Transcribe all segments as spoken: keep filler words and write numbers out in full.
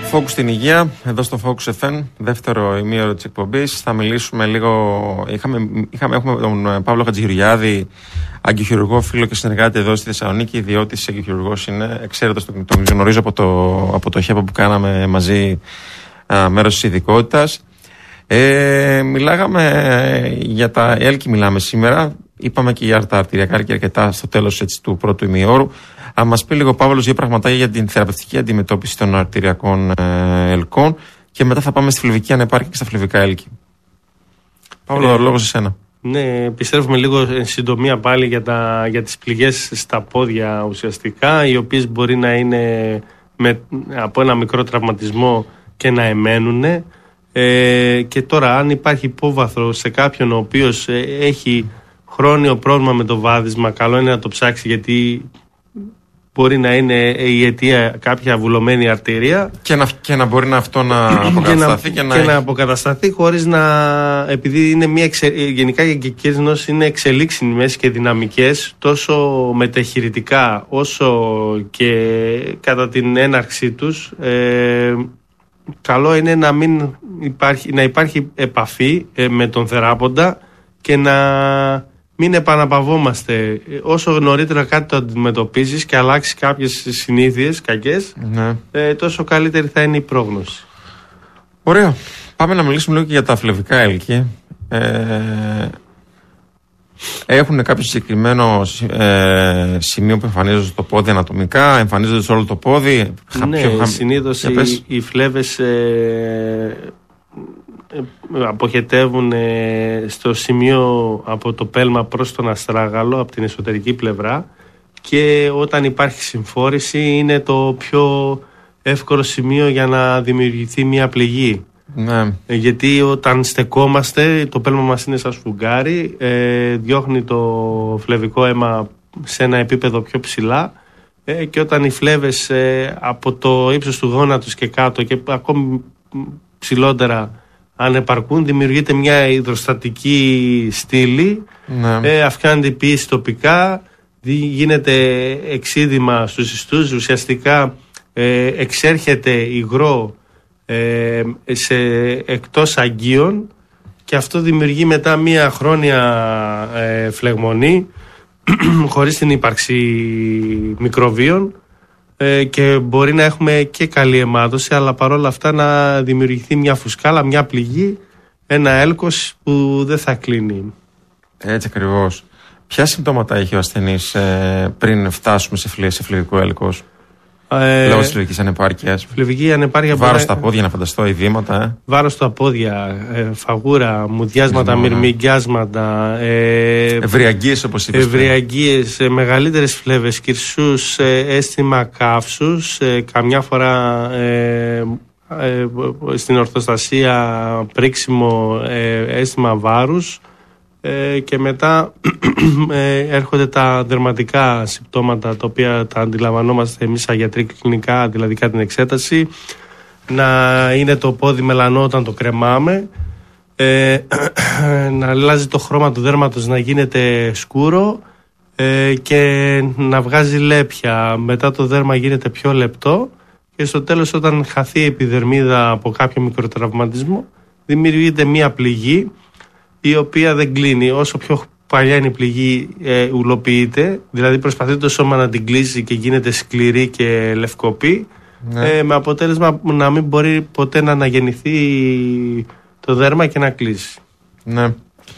Focus στην υγεία, εδώ στο Focus εφ εμ, δεύτερο ημίωρο της εκπομπής. Θα μιλήσουμε λίγο. Είχαμε, είχαμε, έχουμε τον Παύλο Χατζηγεωργιάδη, αγγειοχειρουργό, φίλο και συνεργάτη εδώ στη Θεσσαλονίκη, διότι αγγειοχειρουργός είναι, εξαίρετος, τον, τον γνωρίζω από το, από το χέπα που κάναμε μαζί, α, μέρος της ειδικότητας. Ε, μιλάγαμε για τα ΕΛΚΙ, μιλάμε σήμερα. Είπαμε και για τα αρτηριακά και αρκετά στο τέλος έτσι, του πρώτου ημιώρου. Αν μας πει λίγο, Παύλος, δύο πραγματάκια για την θεραπευτική αντιμετώπιση των αρτηριακών ε, ελκών και μετά θα πάμε στη φλεβική ανεπάρκεια και στα φλεβικά έλκη. Παύλο, ε, λόγος εσένα. Ναι, επιστρέφουμε λίγο εν συντομία πάλι για, τα, για τις πληγές στα πόδια ουσιαστικά, οι οποίες μπορεί να είναι με, από ένα μικρό τραυματισμό και να εμένουν. Ε, και τώρα αν υπάρχει υπόβαθρο σε κάποιον ο οποίος ε, έχει χρόνιο πρόβλημα με το βάδισμα, καλό είναι να το ψάξει, γιατί μπορεί να είναι η αιτία κάποια βουλωμένη αρτηρία και να, και να μπορεί να αυτό να αποκατασταθεί και να, και να, και έχει... να αποκατασταθεί χωρίς να, επειδή είναι μια εξε, γενικά οι αγγειακές νόσοι είναι εξελίξιμες και δυναμικές τόσο μεταχειρητικά όσο και κατά την έναρξή τους. ε, καλό είναι να, μην υπάρχει, να υπάρχει επαφή ε, με τον θεράποντα και να μην επαναπαυόμαστε. Όσο νωρίτερα κάτι το αντιμετωπίζεις και αλλάξει κάποιες συνήθειες κακές, ναι. ε, τόσο καλύτερη θα είναι η πρόγνωση. Ωραία. Πάμε να μιλήσουμε λίγο και για τα φλεβικά έλκη. Ε, έχουν κάποιο συγκεκριμένο ε, σημείο που εμφανίζονται στο πόδι ανατομικά, εμφανίζονται σε όλο το πόδι. Ναι, χα... συνήθως οι, οι φλέβες ε, αποχετεύουν στο σημείο από το πέλμα προς τον αστράγαλο, από την εσωτερική πλευρά, και όταν υπάρχει συμφόρηση είναι το πιο εύκολο σημείο για να δημιουργηθεί μια πληγή. Ναι. Γιατί όταν στεκόμαστε το πέλμα μας είναι σαν σφουγγάρι, ε, διώχνει το φλεβικό αίμα σε ένα επίπεδο πιο ψηλά, ε, και όταν οι φλέβες ε, από το ύψος του γόνατος και κάτω και ακόμη ψηλότερα αν επαρκούν, δημιουργείται μια υδροστατική στήλη, ναι. ε, αυξάνεται η πίεση τοπικά, γίνεται εξίδημα στους ιστούς, ουσιαστικά ε, εξέρχεται υγρό ε, σε, εκτός αγγείων, και αυτό δημιουργεί μετά μια χρόνια ε, φλεγμονή χωρίς την ύπαρξη μικροβίων, και μπορεί να έχουμε και καλή αιμάτωση, αλλά παρόλα αυτά να δημιουργηθεί μια φουσκάλα, μια πληγή, ένα έλκος που δεν θα κλείνει. Έτσι ακριβώς. Ποια συμπτώματα έχει ο ασθενής ε, πριν φτάσουμε σε, φλε, σε φλεβικό έλκος, ε, λόγω της φλεβικής ανεπάρκειας? Φλεβική ανεπάρκεια. Βάρος στα πόδια, να φανταστώ, ειδήματα. Ε. Βάρος στα πόδια, ε, φαγούρα, μουδιάσματα, μυρμηγκιάσματα. Ε, ευριαγγείες, όπως είπες. Ευριαγγείες, ε, μεγαλύτερες φλέβες, κυρσούς, ε, αίσθημα καύσους, ε, καμιά φορά ε, ε, στην ορθοστασία πρίξιμο, ε, αίσθημα βάρους. Ε, και μετά ε, έρχονται τα δερματικά συμπτώματα, τα οποία τα αντιλαμβανόμαστε εμείς σαν γιατροί κλινικά, δηλαδή κατά την εξέταση, να είναι το πόδι μελανό όταν το κρεμάμε, ε, να αλλάζει το χρώμα του δέρματος, να γίνεται σκούρο, ε, και να βγάζει λέπια. Μετά το δέρμα γίνεται πιο λεπτό και στο τέλος, όταν χαθεί η επιδερμίδα από κάποιο μικροτραυματισμό, δημιουργείται μία πληγή η οποία δεν κλείνει. Όσο πιο παλιά είναι η πληγή, ε, ουλοποιείται, δηλαδή προσπαθεί το σώμα να την κλείσει και γίνεται σκληρή και λευκοπή, ναι. ε, με αποτέλεσμα να μην μπορεί ποτέ να αναγεννηθεί το δέρμα και να κλείσει. Ναι.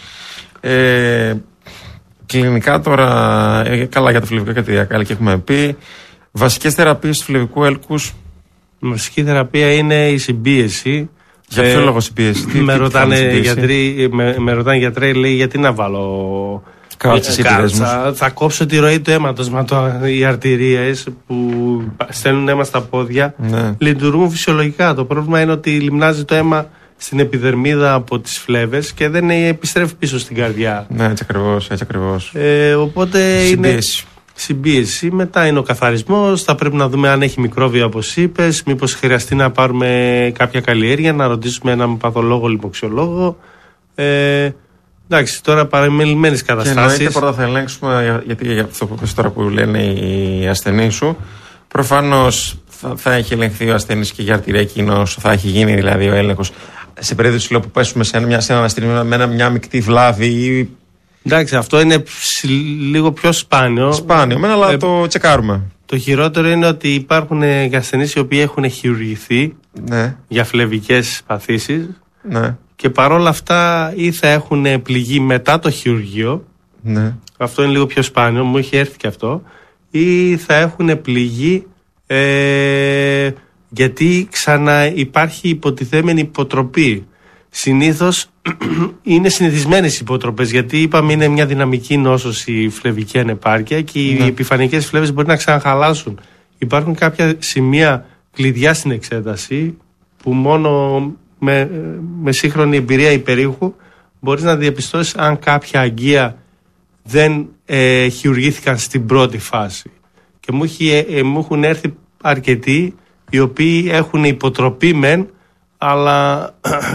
Ε, κλινικά τώρα, ε, καλά για τα φλεβικά και τα αρτηριακά και έχουμε πει. Βασικές θεραπείες του φλεβικού έλκους. Η βασική θεραπεία είναι η συμπίεση. Για ποιο ε, λόγο συμπίεση? Τι, με, τι ρωτάνε γιατροί, με, με ρωτάνε γιατροί, λέει, γιατί να βάλω κάλτσες, κάλτσα, θα κόψω τη ροή του αίματος. Μα το, οι αρτηρίες που στέλνουν αίμα στα πόδια, ναι. λειτουργούν φυσιολογικά. Το πρόβλημα είναι ότι λιμνάζει το αίμα στην επιδερμίδα από τις φλέβες και δεν επιστρέφει πίσω στην καρδιά. Ναι, έτσι ακριβώς, έτσι ακριβώς. Ε, οπότε συμπίεση. είναι συμπίεση. Μετά είναι ο καθαρισμός. Θα πρέπει να δούμε αν έχει μικρόβια, όπως είπες. Μήπως χρειαστεί να πάρουμε κάποια καλλιέργεια, να ρωτήσουμε έναν παθολόγο, λιμοξιολόγο. Ε, εντάξει, τώρα παραμελημένες καταστάσεις. Και εννοείται πρώτα θα ελέγξουμε, γιατί για αυτό που είπες τώρα που λένε οι ασθενείς σου, προφανώς θα, θα έχει ελεγχθεί ο ασθενής και για αρτηριακή νόσο, θα έχει γίνει δηλαδή ο έλεγχος. Σε περίπτωση λέω, που πέσουμε σε ένα, σε ένα αναστηρμένο με ένα, μια μεικτή βλάβη ή... Εντάξει, αυτό είναι λίγο πιο σπάνιο. Σπάνιο, μένα, αλλά ε, το τσεκάρουμε. Το χειρότερο είναι ότι υπάρχουν ασθενείς οι οποίοι έχουν χειρουργηθεί, ναι, για φλεβικές παθήσεις, ναι, και παρόλα αυτά ή θα έχουν πληγεί μετά το χειρουργείο, ναι, αυτό είναι λίγο πιο σπάνιο, μου έχει έρθει και αυτό, ή θα έχουν πληγεί ε, γιατί ξανά υπάρχει υποτιθέμενη υποτροπή. Συνήθως είναι συνηθισμένες οι υποτροπές, γιατί είπαμε είναι μια δυναμική νόσος η φλεβική ανεπάρκεια και οι, ναι, επιφανειακές φλέβες μπορεί να ξαναχαλάσουν. Υπάρχουν κάποια σημεία κλειδιά στην εξέταση που μόνο με, με σύγχρονη εμπειρία υπερήχου μπορείς να διαπιστώσεις αν κάποια αγγεία δεν ε, χειρουργήθηκαν στην πρώτη φάση. Και μου, έχει, ε, μου έχουν έρθει αρκετοί οι οποίοι έχουν υποτροπή μεν, αλλά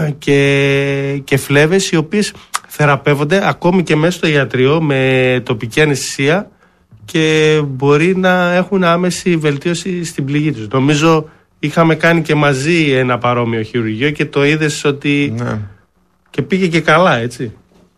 και, και φλέβες οι οποίες θεραπεύονται ακόμη και μέσα στο ιατρείο με τοπική αναισθησία και μπορεί να έχουν άμεση βελτίωση στην πληγή τους. Νομίζω είχαμε κάνει και μαζί ένα παρόμοιο χειρουργείο και το είδες ότι, ναι, και πήγε και καλά, έτσι.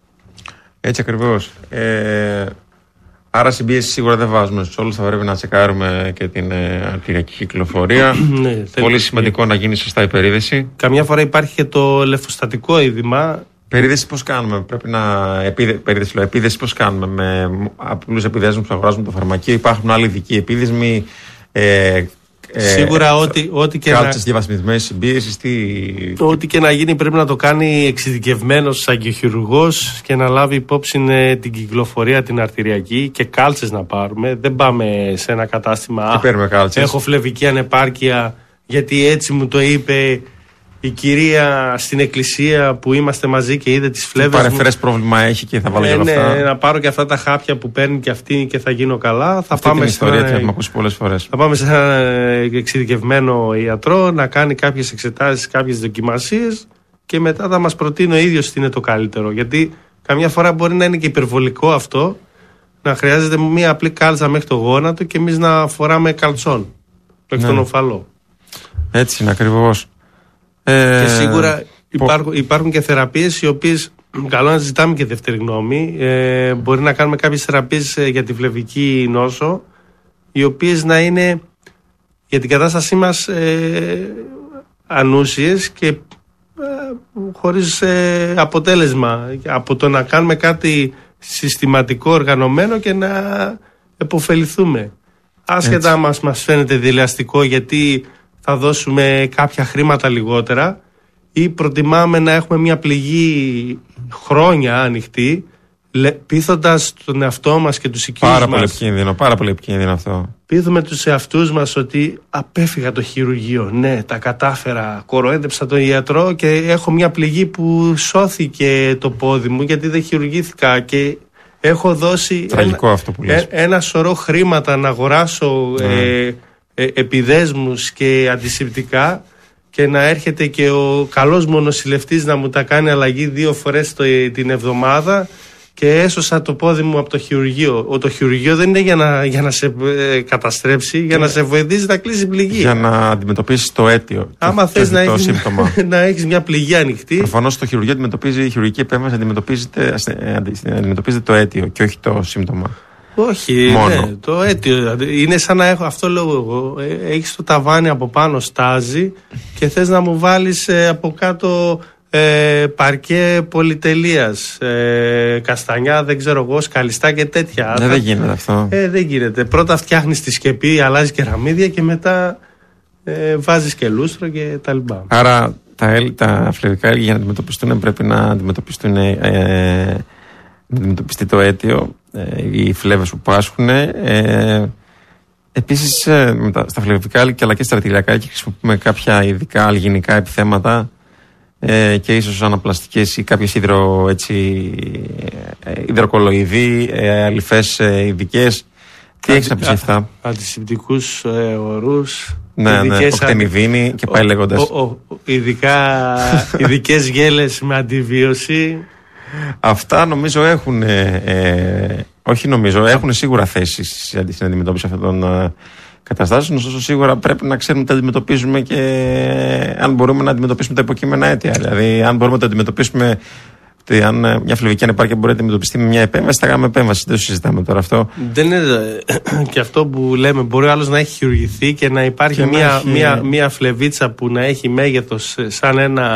Έτσι ακριβώς. Ε, άρα συμπίεση σίγουρα δεν βάζουμε στους όλους, θα πρέπει να τσεκάρουμε και την ε, αρτηριακή κυκλοφορία. Ναι, πολύ σημαντικό να γίνει σωστά η περίδεση. Καμιά φορά υπάρχει και το λεφοστατικό είδημα. Περίδεση πώς κάνουμε, πρέπει να. Επίδε, περίδεση, λέω, επίδεση πώς κάνουμε, με απλούς επιδέσμους που αγοράζουμε το φαρμακείο, υπάρχουν άλλοι ειδικοί επίδεσμοι. Ε, Σίγουρα ε, ό,τι, ό,τι και κάλτσες να... διαβασμισμένης συμπίεσης, τι... Ό,τι και να γίνει πρέπει να το κάνει εξειδικευμένος αγκιοχειρουργός και να λάβει υπόψη την κυκλοφορία την αρτηριακή και κάλτσες να πάρουμε. Δεν πάμε σε ένα κατάστημα έχω φλεβική ανεπάρκεια γιατί έτσι μου το είπε η κυρία στην εκκλησία που είμαστε μαζί και είδε τις φλέβες μου. Παρεφερές πρόβλημα έχει και θα βάλω ε, και ναι, αυτά. Να πάρω και αυτά τα χάπια που παίρνει και αυτή και θα γίνω καλά. Θα αυτή πάμε την ιστορία σε την έχουμε ακούσει πολλές φορές. Θα πάμε σε ένα εξειδικευμένο ιατρό να κάνει κάποιες εξετάσεις, κάποιες δοκιμασίες και μετά θα μας προτείνει ο ίδιος τι είναι το καλύτερο. Γιατί καμιά φορά μπορεί να είναι και υπερβολικό αυτό, να χρειάζεται μία απλή κάλτσα μέχρι το γόνατο και εμείς να φοράμε καλτσόν μέχρι ναι. τον οφαλό. Έτσι είναι ακριβώς. Και σίγουρα υπάρχουν, υπάρχουν και θεραπείες οι οποίες καλό να ζητάμε και δεύτερη γνώμη. Ε, μπορεί να κάνουμε κάποιες θεραπείες για τη φλεβική νόσο, οι οποίες να είναι για την κατάστασή μας ε, ανούσιες και ε, χωρίς ε, αποτέλεσμα από το να κάνουμε κάτι συστηματικό, οργανωμένο και να επωφεληθούμε. Άσχετα μας, μας φαίνεται δειλιαστικό γιατί θα δώσουμε κάποια χρήματα λιγότερα ή προτιμάμε να έχουμε μια πληγή χρόνια ανοιχτή, πείθοντας τον εαυτό μας και τους οικείους μας. Πάρα πολύ επικίνδυνο, πάρα πολύ επικίνδυνο αυτό. Πείθουμε τους εαυτούς μας ότι απέφυγα το χειρουργείο, ναι, τα κατάφερα, κοροϊδέψα τον ιατρό και έχω μια πληγή που σώθηκε το πόδι μου γιατί δεν χειρουργήθηκα και έχω δώσει τραγικό ένα, αυτό που λες. ένα σωρό χρήματα να αγοράσω mm. ε, ε, επιδέσμους και αντισηπτικά και να έρχεται και ο καλός μονοσηλευτής να μου τα κάνει αλλαγή δύο φορές το, την εβδομάδα και έσωσα το πόδι μου από το χειρουργείο. Ο, το χειρουργείο δεν είναι για να, για να σε ε, καταστρέψει, για και να σε βοηθήσει να κλείσει πληγή. Για να αντιμετωπίσεις το αίτιο. Άμα θες να έχεις, να έχεις μια πληγή ανοιχτή. Προφανώς το χειρουργείο αντιμετωπίζει, η χειρουργική επέμβαση αντιμετωπίζεται, αντιμετωπίζεται το αίτιο και όχι το σύμπτωμα. Όχι, ναι, το αίτιο. Είναι σαν να έχω, αυτό λέω εγώ, έχεις το ταβάνι από πάνω στάζει και θες να μου βάλεις ε, από κάτω ε, παρκέ πολυτελείας, ε, καστανιά, δεν ξέρω εγώ, σκαλιστά και τέτοια. Ναι, δεν γίνεται αυτό. Ε, δεν γίνεται. Πρώτα φτιάχνεις τη σκεπή, αλλάζεις κεραμίδια και μετά ε, βάζεις και λούστρο και τα λοιπά. Άρα τα, τα φλεβικά έργα για να αντιμετωπιστούν πρέπει να αντιμετωπιστούν ε, να αντιμετωπιστεί το αίτιο, ε, οι φλέβες που πάσχουν. Ε, επίσης, ε, με τα, στα φλεβικά αλλά και στα αρτηριακά χρησιμοποιούμε κάποια ειδικά αλγινικά επιθέματα ε, και ίσως αναπλαστικές ή κάποιες υδρο, έτσι, ε, υδροκολοειδή, ε, αλυφές ε, ειδικές. Τι έχεις να πεις αυτά? Αντισηπτικούς ε, ορούς. Ναι, ναι, οκτενιδίνη και πάει λέγοντας. Ειδικές γέλες με αντιβίωση. Αυτά νομίζω έχουν, ε, ε, όχι νομίζω, έχουν σίγουρα θέση στην αντιμετώπιση αυτών των ε, καταστάσεων. Ωστόσο, σίγουρα πρέπει να ξέρουμε τι αντιμετωπίζουμε και αν μπορούμε να αντιμετωπίσουμε τα υποκείμενα αίτια. Δηλαδή, αν μπορούμε να το αντιμετωπίσουμε. Αν μια φλεβική ανεπάρκεια μπορεί να αντιμετωπιστεί με μια επέμβαση, θα κάνουμε επέμβαση. Δεν το συζητάμε τώρα αυτό. Δεν είναι και αυτό που λέμε. Μπορεί ο άλλος να έχει χειρουργηθεί και να υπάρχει και μια, έχει... μια, μια φλεβίτσα που να έχει μέγεθος σαν ένα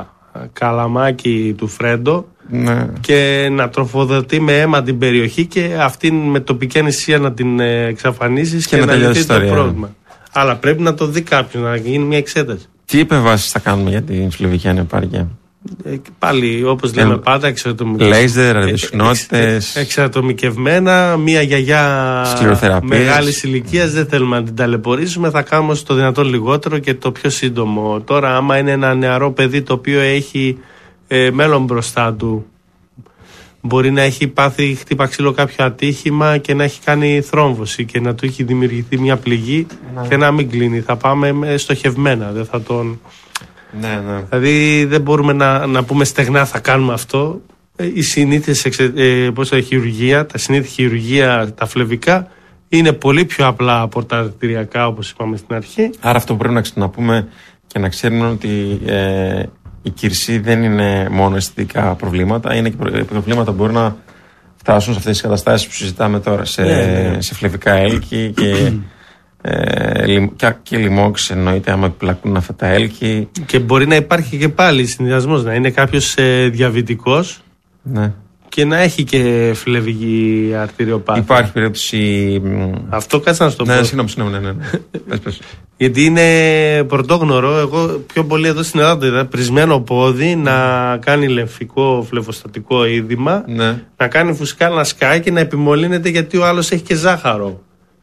καλαμάκι του Φρέντο, ναι, και να τροφοδοτεί με αίμα την περιοχή και αυτήν με τοπική ανησυχία να την εξαφανίσεις και, και να λυθεί το πρόβλημα. Αλλά πρέπει να το δει κάποιος, να γίνει μια εξέταση. Τι επεμβάσεις θα κάνουμε για την φλεβική ανεπάρκεια? Ε, πάλι όπως λέμε ε, πάντα λέιζερ, ραδιοσυχνότητες, εξατομικευμένα. Μία γιαγιά μεγάλης ηλικίας δεν θέλουμε να την ταλαιπωρήσουμε, θα κάνουμε όσο το δυνατόν λιγότερο και το πιο σύντομο. Τώρα άμα είναι ένα νεαρό παιδί το οποίο έχει ε, μέλλον μπροστά του, μπορεί να έχει πάθει χτύπα ξύλο κάποιο ατύχημα και να έχει κάνει θρόμβωση και να του έχει δημιουργηθεί μια πληγή, ναι, και να μην κλείνει, θα πάμε στοχευμένα, δεν θα τον... Ναι, ναι. Δηλαδή δεν μπορούμε να, να πούμε στεγνά θα κάνουμε αυτό. Οι συνήθειες ε, πώς το, χειρουργία, τα συνήθεια χειρουργία, τα φλεβικά είναι πολύ πιο απλά από τα αρτηριακά, όπως είπαμε στην αρχή. Άρα αυτό που πρέπει να ξαναπούμε και να ξέρουμε ότι ε, η κυρσή δεν είναι μόνο αισθητικά προβλήματα, είναι και προβλήματα που μπορεί να φτάσουν σε αυτές τις καταστάσεις που συζητάμε τώρα, σε, ναι, ναι. σε φλεβικά έλκη και... Ε, και λοιμώξεις εννοείται άμα επιπλακούν αυτά τα έλκη. Και μπορεί να υπάρχει και πάλι συνδυασμός, να είναι κάποιος ε, διαβητικός, ναι, και να έχει και φλεβική αρτηριοπάθεια. Υπάρχει περίπτωση. Αυτό κάτσε να σου το πω. Ναι, συγγνώμη, συγγνώμη, ναι, ναι. πες, πες. Γιατί είναι πρωτόγνωρο. Εγώ πιο πολύ εδώ στην Ελλάδα είδα πρισμένο πόδι να κάνει λεμφικό φλεβοστατικό είδημα, ναι, να κάνει φουσκά, να σκάει και να επιμολύνεται γιατί ο άλλος έχει και ζάχαρο.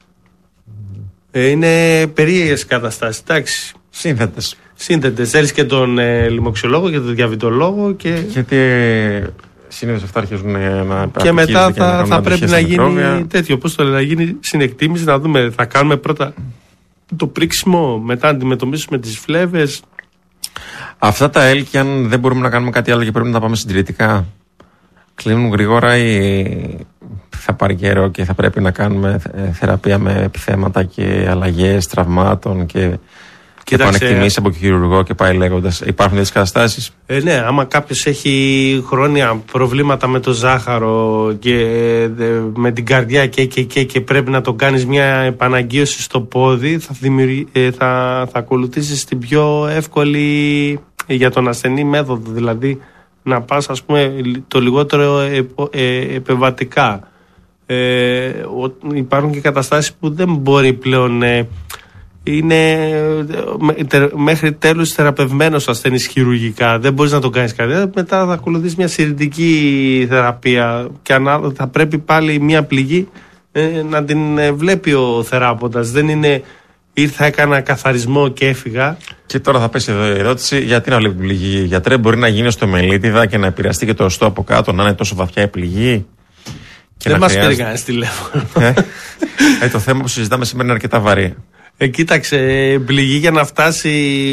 Ε, είναι περίεργες καταστάσεις, εντάξει. Σύνθετες. Σύνθετες. Θέλεις και τον ε, λοιμοξιολόγο και τον διαβητολόγο. Και... Γιατί ε, συνήθως αυτά αρχίζουν να και μετά θα, θα, θα πρέπει να γίνει μικρόβια. Τέτοιο, πώς το λέει, να γίνει συνεκτίμηση, να δούμε, θα κάνουμε πρώτα το πρίξιμο, μετά να αντιμετωπίσουμε τις φλέβες. Αυτά τα έλκη, αν δεν μπορούμε να κάνουμε κάτι άλλο και πρέπει να τα πάμε συντηρητικά, κλείνουν γρήγορα ή θα πάρει καιρό και θα πρέπει να κάνουμε θεραπεία με επιθέματα και αλλαγές τραυμάτων και, και επανεκτιμήσεις από χειρουργό και πάει λέγοντας? Υπάρχουν τέτοιες καταστάσεις? Ε, ναι, άμα κάποιος έχει χρόνια προβλήματα με το ζάχαρο και ε, με την καρδιά και, και, και, και πρέπει να το κάνεις μια επαναγκίωση στο πόδι, θα, δημιουργεί, ε, θα, θα ακολουθήσεις την πιο εύκολη για τον ασθενή μέθοδο, δηλαδή να πας ας πούμε το λιγότερο ε, ε, επεμβατικά. Ε, ο, υπάρχουν και καταστάσεις που δεν μπορεί πλέον, ε, είναι τε, μέχρι τέλους θεραπευμένος ο ασθενής χειρουργικά, δεν μπορείς να το κάνεις κάτι, μετά θα ακολουθείς μια συρρητική θεραπεία και ανά, θα πρέπει πάλι μια πληγή ε, να την ε, βλέπει ο θεράποντας, δεν είναι ήρθα, έκανα καθαρισμό και έφυγα. Και τώρα θα πέσει εδώ η ερώτηση: γιατί να βλέπει πληγή, γιατρέ? Μπορεί να γίνει στο μελίτιδα και να επηρεαστεί και το οστό από κάτω, να είναι τόσο βαθιά η πληγή? Δεν μας πήρε κανένας τηλέφωνο. Ε, ε, το θέμα που συζητάμε σήμερα είναι αρκετά βαρύ. Ε, κοίταξε, πληγή για να φτάσει.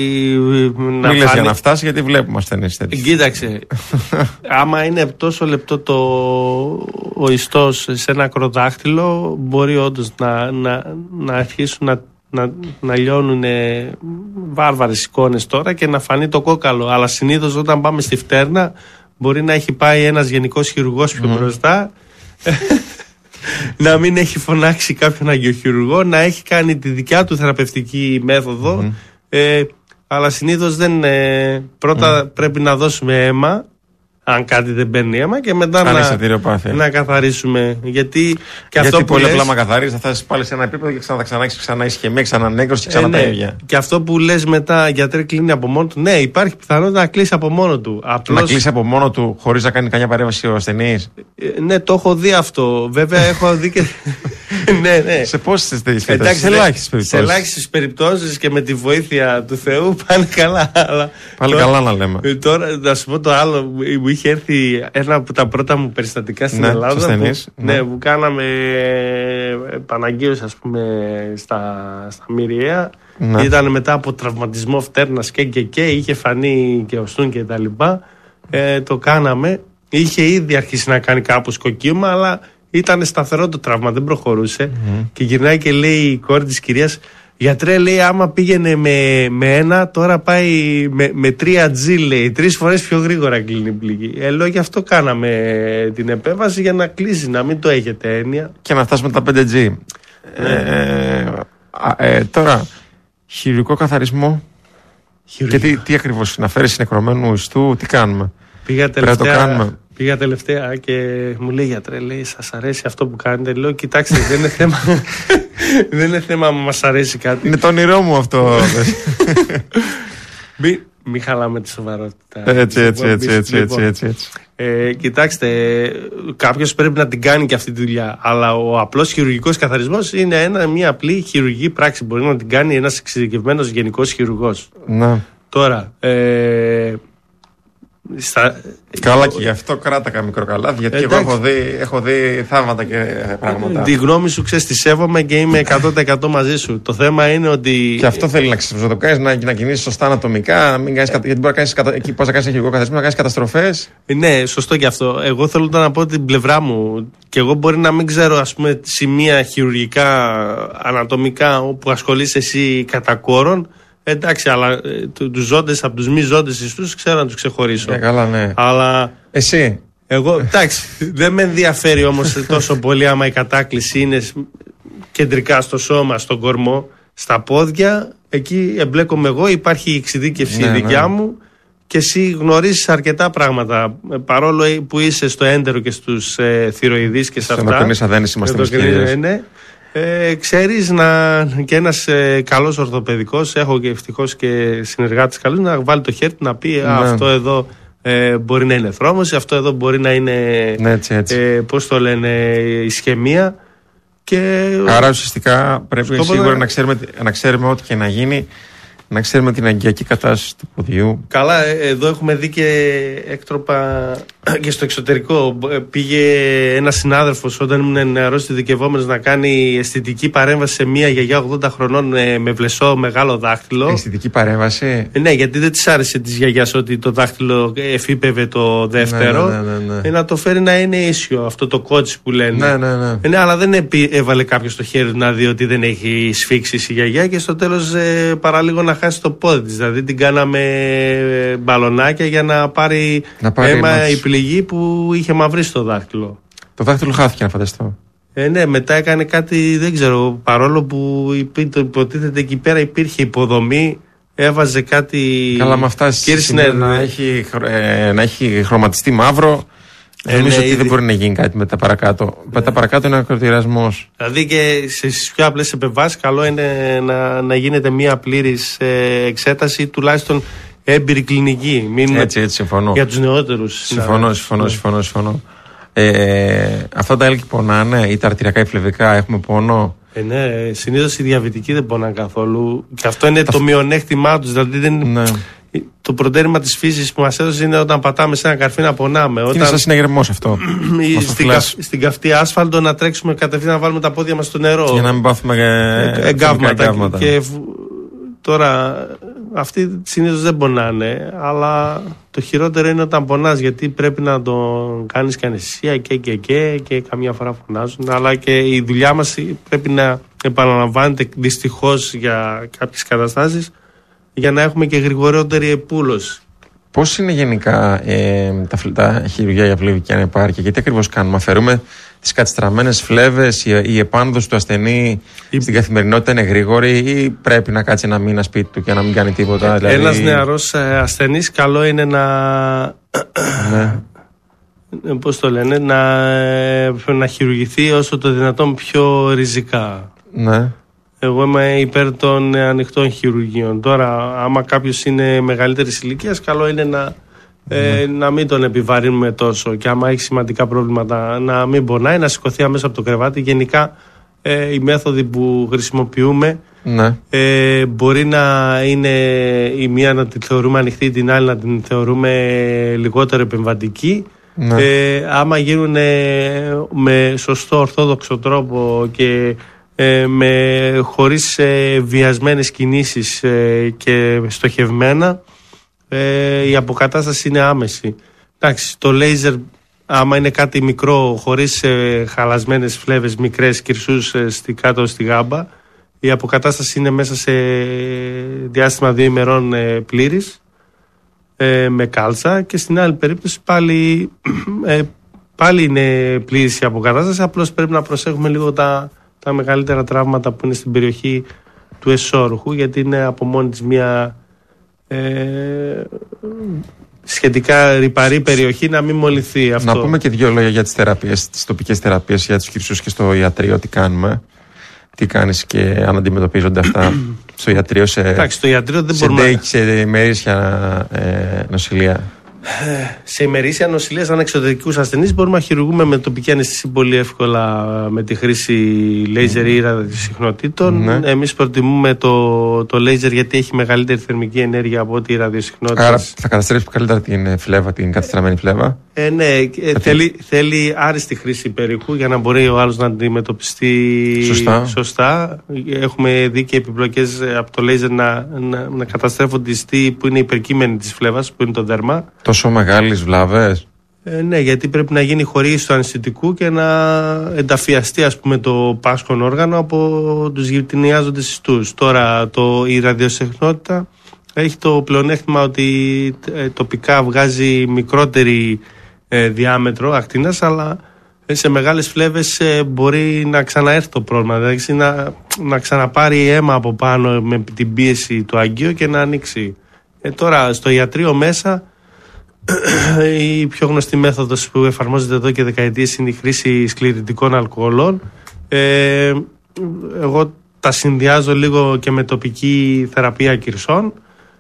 Να Μίλες φάνει... για να φτάσει, γιατί βλέπουμε ασθενείς τέτοιους. Κοίταξε, άμα είναι τόσο λεπτό το... ο ιστός σε ένα ακροδάχτυλο, μπορεί όντως να, να, να αρχίσουν να, να, να λιώνουν βάρβαρες εικόνες τώρα και να φανεί το κόκαλο. Αλλά συνήθως όταν πάμε στη φτέρνα, μπορεί να έχει πάει ένας γενικός χειρουργός πιο mm. μπροστά. Να μην έχει φωνάξει κάποιον αγιοχειρουργό, να έχει κάνει τη δικιά του θεραπευτική μέθοδο, mm. ε, αλλά συνήθως δεν, ε, πρώτα mm. πρέπει να δώσουμε αίμα, αν κάτι δεν παίρνει αίμα, και μετά να, να καθαρίσουμε. Γιατί, και γιατί αυτό πολύ λες, απλά μα καθαρίζεις, θα φτάσεις πάλι σε ένα επίπεδο και ξανά, ξανά, ξανά ισχυμία, ξανά νέκρος και ξανά ε, ναι. τα ίδια. Και αυτό που λες μετά, γιατρέ, κλείνει από μόνο του. Ναι, υπάρχει πιθανότητα να κλείσει από μόνο του. Απλώς... Να κλείσει από μόνο του χωρίς να κάνει καμιά παρέμβαση ο ασθενής. Ε, ναι, το έχω δει αυτό. Βέβαια, έχω δει και. ναι, ναι. Σε πόσες τέτοιες περιπτώσεις? Σε ελάχιστες περιπτώσεις. Σε ελάχιστες περιπτώσεις και με τη βοήθεια του Θεού πάνε καλά. Αλλά πάλι τώρα, καλά να λέμε. Τώρα, να σου πω το άλλο. Μου είχε έρθει ένα από τα πρώτα μου περιστατικά στην ναι, Ελλάδα. Ασθενείς, που, ναι, ναι, που κάναμε επαναγκαίωση, ας πούμε, στα, στα Μυριαία. Ναι. Ήταν μετά από τραυματισμό φτέρνας και, και, και είχε φανεί και οστούν και τα λοιπά. Ε, το κάναμε. Είχε ήδη αρχίσει να κάνει κάπως κοκκίμα, αλλά ήταν σταθερό το τραύμα, δεν προχωρούσε. Mm. Και γυρνάει και λέει η κόρη της κυρίας, γιατρέ, λέει, άμα πήγαινε με, με ένα, τώρα πάει με, με τρία τζι, λέει. Τρεις φορές πιο γρήγορα κλείνει η πληγή. Ε, λέω, γι' αυτό κάναμε την επέμβαση, για να κλείσει, να μην το έχετε έννοια. Και να φτάσουμε τα πέντε τζι. Ναι. Ε, ε, ε, τώρα, χειρουργικό καθαρισμό. Χειρουργικό. Και τι, τι ακριβώς, να φέρει συνεκρωμένου ιστού, τι κάνουμε. Πήγα τελευταία, πήγα τελευταία και μου λέει, γιατρέ, λέει, σας αρέσει αυτό που κάνετε. Λέω, κοιτάξτε, δεν είναι θέμα. Δεν είναι θέμα αν μας αρέσει κάτι. Είναι το όνειρό μου αυτό. Μην μη χαλάμε τη σοβαρότητα. Έτσι, έτσι, έτσι, έτσι, έτσι, έτσι, έτσι. Ε, κοιτάξτε, κάποιος πρέπει να την κάνει και αυτή τη δουλειά. Αλλά ο απλός χειρουργικός καθαρισμός είναι ένα, μια απλή χειρουργική πράξη. Μπορεί να την κάνει ένας εξειδικευμένος γενικός χειρουργός. Να. Τώρα, ε, στα... Καλά, και γι' αυτό κράτακα μικρό καλάθι, γιατί εγώ έχω δει, έχω δει θαύματα και πράγματα. Τη γνώμη σου, ξέρεις, τη σέβομαι και είμαι εκατό τοις εκατό μαζί σου. Το θέμα είναι ότι. Και αυτό θέλει να ξέρεις, να το κάνεις, να, να κινήσεις σωστά ανατομικά, να μην κάνεις, γιατί μπορεί να κάνεις, εκεί πώς να κάνεις χειρουργικό καθαρισμό, να κάνεις καταστροφές. Ναι, σωστό και αυτό. Εγώ θέλω να πω την πλευρά μου. Και εγώ μπορεί να μην ξέρω, ας πούμε, σημεία χειρουργικά, ανατομικά, όπου ασχολείσαι εσύ κατά κόρον. Εντάξει, αλλά ε, τους ζώντες από τους μη ζώντες ιστούς ξέρω να τους ξεχωρίσω. Ε, καλά, ναι. Αλλά εσύ. Εγώ, εντάξει, δεν με ενδιαφέρει όμως τόσο πολύ άμα η κατάκληση είναι κεντρικά στο σώμα, στον κορμό, στα πόδια. Εκεί εμπλέκομαι εγώ, υπάρχει η εξειδίκευση ναι, δικιά ναι. μου και εσύ γνωρίζεις αρκετά πράγματα. Παρόλο που είσαι στο έντερο και στους ε, θηροειδείς και σε αυτά. Ενδοκρινής αδένης είμαστε μες ναι. Ε, ξέρεις να, και ένας ε, καλός ορθοπαιδικός, έχω και ευτυχώς και συνεργάτες καλούς, να βάλει το χέρι του να πει ναι. αυτό εδώ ε, μπορεί να είναι θρόμωση, αυτό εδώ μπορεί να είναι ναι, έτσι, έτσι. Ε, πώς το λένε, ισχαιμία και, άρα ουσιαστικά πρέπει σίγουρα να ξέρουμε, να ξέρουμε ό,τι και να γίνει, να ξέρουμε την αγκιακή κατάσταση του ποδιού. Καλά, εδώ έχουμε δει και έκτροπα και στο εξωτερικό. Πήγε ένας συνάδελφος όταν ήμουν νεαρός ειδικευόμενος να κάνει αισθητική παρέμβαση σε μία γιαγιά ογδόντα χρονών με βλεσό μεγάλο δάχτυλο. Αισθητική παρέμβαση. Ναι, γιατί δεν της άρεσε της γιαγιάς ότι το δάχτυλο εφήπευε το δεύτερο. Ναι, ναι, ναι, ναι. Να το φέρει να είναι ίσιο, αυτό το κότσι που λένε. Ναι, ναι, ναι. Ναι, αλλά δεν επί, έβαλε κάποιος το χέρι του να δει ότι δεν έχει σφίξεις η γιαγιά και στο τέλος ε, παραλίγο να χάσει το πόδι της. Δηλαδή την κάναμε μπαλονάκια για να πάρει, να πάρει αίμα η πληγή που είχε μαυρίσει το δάχτυλο. Το δάχτυλο χάθηκε, να φανταστώ. Ε, ναι, μετά έκανε κάτι, δεν ξέρω, παρόλο που υποτίθεται εκεί πέρα υπήρχε υποδομή, έβαζε κάτι. Καλά, με αυτά ναι, να, έχει, ε, να έχει χρωματιστεί μαύρο. Ε, νομίζω ναι, ότι ήδη... δεν μπορεί να γίνει κάτι μετά παρακάτω. Ναι. Μετά παρακάτω είναι ο ακροτηριασμός. Δηλαδή και στις πιο απλές επεμβάσεις, καλό είναι να, να γίνεται μια πλήρης ε, εξέταση, τουλάχιστον έμπειρη κλινική. Μην έτσι, έτσι, συμφωνώ. Για τους νεότερους. Συμφωνώ, συμφωνώ, ναι. συμφωνώ, συμφωνώ. Ε, αυτά τα έλκη πονάνε ή τα αρτηριακά ή φλεβικά, έχουμε πόνο. Ε, ναι, συνήθως οι διαβητικοί δεν πονάνε καθόλου. Και αυτό είναι τα... το μειονέκτημά τους. Δηλαδή δεν... ναι. Το προτέρημα της φύσης που μας έδωσε είναι όταν πατάμε σε ένα καρφί να πονάμε. Όταν... Είναι σαν συναγερμός αυτό. στην, κα... στην καυτή άσφαλτο να τρέξουμε κατευθείαν να βάλουμε τα πόδια μας στο νερό. Για να μην πάθουμε ε... εγκάβματα. εγκάβματα. Και τώρα αυτοί συνήθως δεν πονάνε, αλλά το χειρότερο είναι όταν πονάς, γιατί πρέπει να τον κάνεις και αναισθησία και και και και καμιά φορά φωνάζουν, αλλά και η δουλειά μας πρέπει να επαναλαμβάνεται δυστυχώς για κάποιες καταστάσεις, για να έχουμε και γρηγορότερη επούλωση. Πώς είναι γενικά ε, τα, τα χειρουργία για φλέβη, αν υπάρχει, και τι ακριβώς κάνουμε? Αφαιρούμε τις κατεστραμμένες φλέβες, η, η επάνωδος του ασθενή η... στην καθημερινότητα είναι γρήγορη, ή πρέπει να κάτσει ένα μήνα σπίτι του και να μην κάνει τίποτα? Ε, δηλαδή... Ένας νεαρός ασθενής καλό είναι να... ναι. Πώς το λένε, να, να χειρουργηθεί όσο το δυνατόν πιο ριζικά. Ναι. Εγώ είμαι υπέρ των ανοιχτών χειρουργείων. Τώρα, άμα κάποιος είναι μεγαλύτερης ηλικίας, καλό είναι να, mm. ε, να μην τον επιβαρύνουμε τόσο. Και άμα έχει σημαντικά προβλήματα, να μην πονάει, να σηκωθεί αμέσως από το κρεβάτι. Γενικά, ε, οι μέθοδοι που χρησιμοποιούμε mm. ε, μπορεί να είναι η μία να την θεωρούμε ανοιχτή, την άλλη να την θεωρούμε λιγότερο επεμβατική. Mm. Ε, άμα γίνουν με σωστό ορθόδοξο τρόπο και Ε, με, χωρίς ε, βιασμένες κινήσεις ε, και στοχευμένα, ε, η αποκατάσταση είναι άμεση. Εντάξει, το λέιζερ άμα είναι κάτι μικρό, χωρίς ε, χαλασμένες φλέβες, μικρές κυρσούς ε, στη, κάτω στη γάμπα, η αποκατάσταση είναι μέσα σε διάστημα δύο ημερών ε, πλήρης, ε, με κάλτσα, και στην άλλη περίπτωση πάλι, ε, πάλι είναι πλήρης η αποκατάσταση, απλώς πρέπει να προσέχουμε λίγο τα, τα μεγαλύτερα τραύματα που είναι στην περιοχή του εσώρουχου, γιατί είναι από μόνη της μια ε, σχετικά ρυπαρή περιοχή, να μην μολυθεί αυτό. Να πούμε και δύο λόγια για τις θεραπείες, τις τοπικές θεραπείες, για τους κυρσούς και στο ιατρείο, τι κάνουμε. Τι κάνεις και αν αντιμετωπίζονται αυτά στο ιατρείο, σε, Εντάξει, στο ιατρείο δεν σε, μπορούμε... day, σε ημερήσια ε, νοσηλεία. Σε ημερήσια νοσηλεία, σαν εξωτερικούς ασθενείς, μπορούμε να χειρουργούμε με τοπική αναισθησία πολύ εύκολα με τη χρήση λέιζερ ή ραδιοσυχνοτήτων. Ναι. Εμείς προτιμούμε το, το λέιζερ γιατί έχει μεγαλύτερη θερμική ενέργεια από ό,τι η ραδιοσυχνότητα. Άρα θα καταστρέψει καλύτερα την φλέβα, την κατεστραμμένη φλέβα. Ε, ναι, ε, θέλει, θέλει άριστη χρήση περιοχού για να μπορεί ο άλλος να αντιμετωπιστεί σωστά. σωστά. Έχουμε δει και επιπλοκές από το λέιζερ να, να, να καταστρέφονται ιστοί που είναι υπερκείμενοι της φλέβας, που είναι το δέρμα. Τόσο μεγάλες βλάβες. Ε, ναι, γιατί πρέπει να γίνει χορήγηση του αναισθητικού και να ενταφιαστεί, ας πούμε, το πάσχον όργανο από τους γυπτηνιάζοντες ιστούς. Τώρα το, η ραδιοσυχνότητα έχει το πλεονέκτημα ότι ε, τοπικά βγάζει μικρότερη ε, διάμετρο ακτίνας, αλλά σε μεγάλες φλέβες ε, μπορεί να ξαναέρθει το πρόβλημα, δηλαδή να, να ξαναπάρει αίμα από πάνω με την πίεση του αγκείου και να ανοίξει. Ε, τώρα στο ιατρείο μέσα η πιο γνωστή μέθοδος που εφαρμόζεται εδώ και δεκαετίες είναι η χρήση σκληρητικών αλκοολών. Ε, εγώ τα συνδυάζω λίγο και με τοπική θεραπεία κυρσών,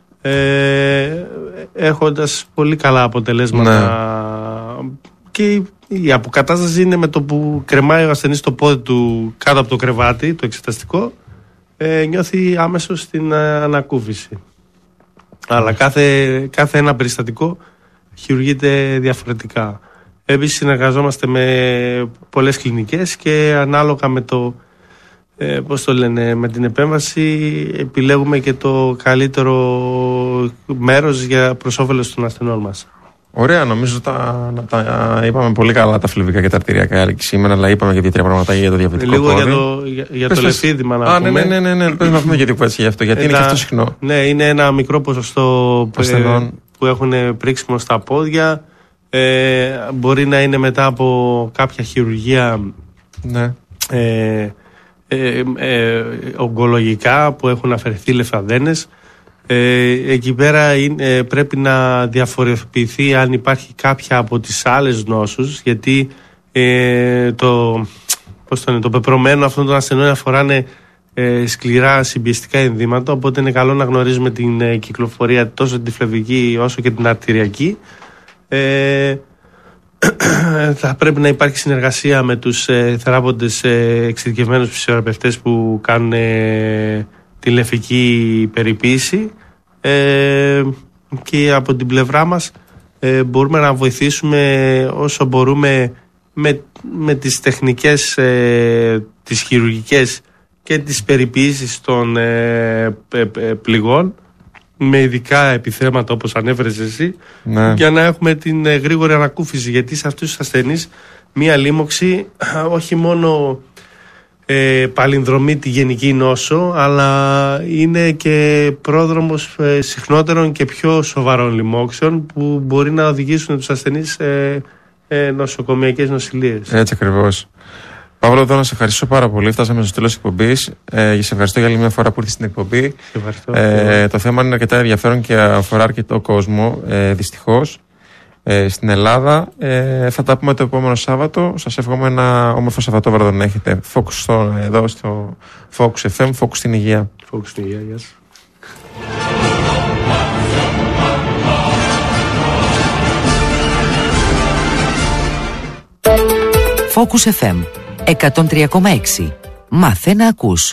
ε, έχοντας πολύ καλά αποτελέσματα. Ναι. Και η αποκατάσταση είναι με το που κρεμάει ο ασθενής το πόδι του κάτω από το κρεβάτι, το εξεταστικό, ε, νιώθει αμέσως την ανακούφιση. Αλλά κάθε, κάθε ένα περιστατικό χειρουργείται διαφορετικά. Επίσης συνεργαζόμαστε με πολλές κλινικές και ανάλογα με το ε, πώς το λένε, με την επέμβαση επιλέγουμε και το καλύτερο μέρος για προς όφελος των ασθενών μας. Ωραία, νομίζω τα, τα είπαμε πολύ καλά τα φλεβικά και τα αρτηριακά σήμερα, αλλά είπαμε και δύο-τρία πράγματα για το διαβητικό λίγο πόδι. Για το, για, για το λεφίδημα να Α, πούμε. Ναι, ναι, ναι, ναι. Πες να πούμε γιατί που έτσι γι' αυτό, γιατί ένα, είναι και αυτό συχνό. Ναι, είναι ένα μικρό ποσοστό που, ε, που έχουν πρίξιμο στα πόδια. Ε, μπορεί να είναι μετά από κάποια χειρουργία, ναι. ε, ε, ε, ογκολογικά που έχουν αφαιρεθεί λεφαδένες. Ε, εκεί πέρα είναι, πρέπει να διαφοροποιηθεί αν υπάρχει κάποια από τις άλλες νόσους, γιατί ε, το, πώς το, είναι, το πεπρωμένο αυτών των ασθενών αφοράνε ε, σκληρά συμπιεστικά ενδύματα, οπότε είναι καλό να γνωρίζουμε την ε, κυκλοφορία τόσο την φλεβική όσο και την αρτηριακή. Ε, θα πρέπει να υπάρχει συνεργασία με τους ε, θεράποντες ε, εξειδικευμένους φυσιοθεραπευτές που κάνουν ε, τη λεφική περιποίηση, ε, και από την πλευρά μας ε, μπορούμε να βοηθήσουμε όσο μπορούμε με, με τις τεχνικές, ε, τις χειρουργικές και τις περιποίησεις των ε, ε, ε, πληγών με ειδικά επιθέματα όπως ανέφερες εσύ, ναι. για να έχουμε την ε, γρήγορη ανακούφιση, γιατί σε αυτούς τους ασθενείς μία λίμωξη όχι μόνο ε, παλινδρομεί τη γενική νόσο, αλλά είναι και πρόδρομος ε, συχνότερων και πιο σοβαρών λοιμόξεων που μπορεί να οδηγήσουν τους ασθενείς σε ε, νοσοκομιακές νοσηλείες. Έτσι ακριβώς. Παύλο, εδώ να σε ευχαριστήσω πάρα πολύ. Φτάσαμε στο τέλος της εκπομπής. Ε, σε ευχαριστώ για άλλη μια φορά που ήρθες στην εκπομπή. Ε, το θέμα είναι αρκετά ενδιαφέρον και αφορά αρκετό κόσμο, ε, δυστυχώς. Ε, στην Ελλάδα. Ε, θα τα πούμε το επόμενο Σάββατο. Σας εύχομαι ένα όμορφο Σαββατόβραδο να έχετε. Focus στο, εδώ στο Focus εφ εμ, Focus στην υγεία. Focus στην υγεία, γεια σας. Focus εφ εμ εκατόν τρία κόμμα έξι. Μάθε να ακούς.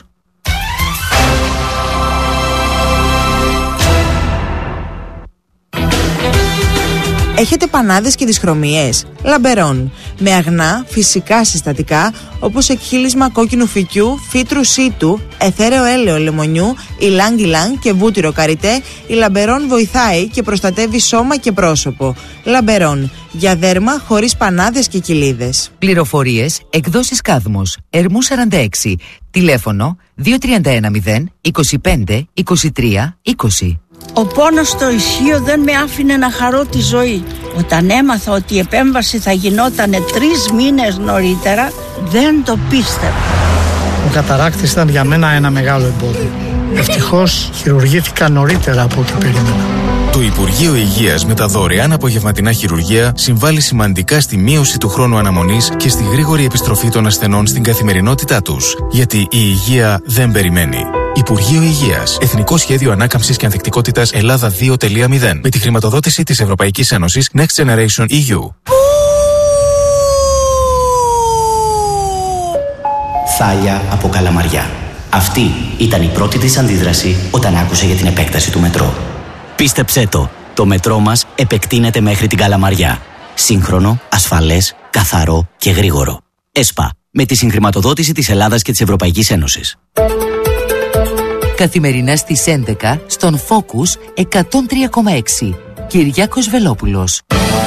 Έχετε πανάδες και δυσχρωμίες? Λαμπερών. Με αγνά, φυσικά συστατικά όπως εκχύλισμα κόκκινου φυκιού, φύτρου σίτου, αιθέρεο έλαιο λεμονιού, ηλάνγκ ηλάνγκ και βούτυρο καριτέ, η Λαμπερών βοηθάει και προστατεύει σώμα και πρόσωπο. Λαμπερών. Για δέρμα χωρίς πανάδες και κοιλίδες. Πληροφορίες, εκδόσεις Κάδμος, Ερμού σαράντα έξι, τηλέφωνο δύο τρία ένα μηδέν είκοσι πέντε είκοσι τρία είκοσι. Ο πόνος στο ισχύο δεν με άφηνε να χαρώ τη ζωή. Όταν έμαθα ότι η επέμβαση θα γινόταν τρεις μήνες νωρίτερα, δεν το πίστευα. Ο καταράκτης ήταν για μένα ένα μεγάλο εμπόδιο. Ευτυχώς χειρουργήθηκα νωρίτερα από ό,τι περίμενα. Το Υπουργείο Υγείας με τα δωρεάν απογευματινά χειρουργεία συμβάλλει σημαντικά στη μείωση του χρόνου αναμονής και στη γρήγορη επιστροφή των ασθενών στην καθημερινότητά τους. Γιατί η υγεία δεν περιμένει. Υπουργείο Υγείας. Εθνικό Σχέδιο Ανάκαμψης και Ανθεκτικότητας Ελλάδα δύο τελεία μηδέν. Με τη χρηματοδότηση της Ευρωπαϊκής Ένωσης Next Generation ι γιου. Θάλια από Καλαμαριά. Αυτή ήταν η πρώτη της αντίδραση όταν άκουσε για την επέκταση του μετρό. Πίστεψέ το, το μετρό μας επεκτείνεται μέχρι την Καλαμαριά. Σύγχρονο, ασφαλές, καθαρό και γρήγορο. ΕΣΠΑ, με τη συγχρηματοδότηση της Ελλάδας και της Ευρωπαϊκής Ένωσης. Καθημερινά στις έντεκα στον Focus εκατόν τρία κόμμα έξι. Κυριάκος Βελόπουλος.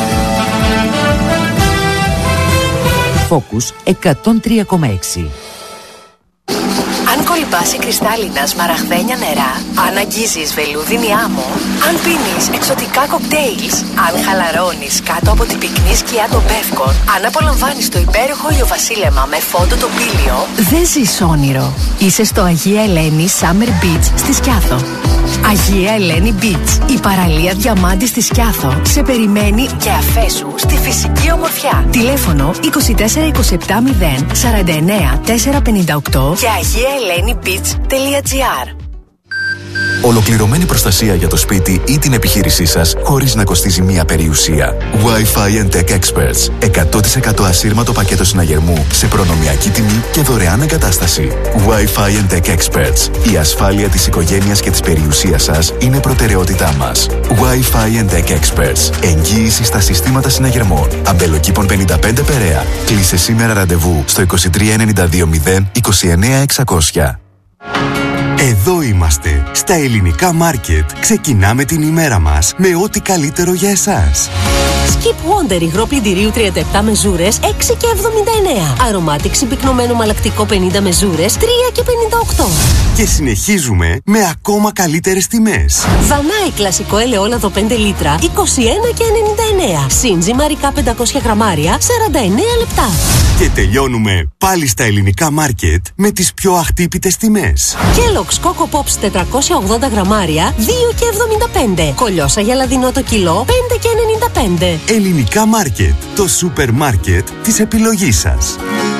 Focus εκατόν τρία κόμμα έξι. Αν κολυμπάς σε κρυστάλλινα σμαραγδένια νερά, αν αγγίζεις βελούδινη άμμο, αν πίνεις εξωτικά κοκτέιλς, αν χαλαρώνεις κάτω από την πυκνή σκιά των Πεύκων, αν απολαμβάνεις το υπέροχο ηλιοβασίλεμα με φόντο τοπήλιο, δεν ζεις όνειρο. Είσαι στο Αγία Ελένη Summer Beach στη Σκιάθο. Αγία Ελένη Beach, η παραλία διαμάντη στη Σκιάθο, σε περιμένει και αφέσου στη φυσική ομορφιά. Τηλέφωνο είκοσι τέσσερα είκοσι επτά μηδέν σαράντα εννέα τετρακόσια πενήντα οκτώ και αγία ελένη μπιτς τελεία τζι άρ. Ολοκληρωμένη προστασία για το σπίτι ή την επιχείρησή σας χωρίς να κοστίζει μία περιουσία. Wi-Fi and Tech Experts. εκατό τοις εκατό ασύρματο πακέτο συναγερμού σε προνομιακή τιμή και δωρεάν εγκατάσταση. Wi-Fi and Tech Experts. Η ασφάλεια της οικογένειας και της περιουσίας σας είναι προτεραιότητά μας. Wi-Fi and Tech Experts. Εγγύηση στα συστήματα συναγερμών. Αμπελοκήπων πενήντα πέντε Περαία. Κλείσε σήμερα ραντεβού στο είκοσι τρία ενενήντα δύο μηδέν είκοσι εννέα εξακόσια. Εδώ είμαστε, στα Ελληνικά Μάρκετ. Ξεκινάμε την ημέρα μας με ό,τι καλύτερο για εσάς. Skip Wonder υγρό πλυντηρίου τριάντα επτά μεζούρες έξι και εβδομήντα εννέα. Aromatic συμπυκνωμένο μαλακτικό πενήντα μεζούρες τρία και πενήντα οκτώ. Και συνεχίζουμε με ακόμα καλύτερες τιμές. Δανάη κλασικό ελαιόλαδο πέντε λίτρα είκοσι ένα και ενενήντα εννέα. Σύντζι μαρικά πεντακόσια γραμμάρια σαράντα εννέα λεπτά. Και τελειώνουμε πάλι στα Ελληνικά Μάρκετ με τις πιο αχτύπητες τιμές. Kellogg's Coco Pops τετρακόσια ογδόντα γραμμάρια δύο και εβδομήντα πέντε. Κολιόσα γελαδινό το κιλό πέντε και ενενήντα πέντε. Ελληνικά Μάρκετ, το σούπερ μάρκετ της επιλογής σας.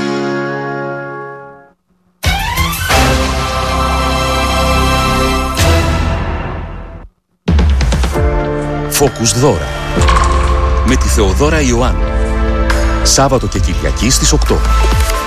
Focus δώρα με τη Θεοδώρα Ιωάννου. Σάββατο και Κυριακή στις οκτώ.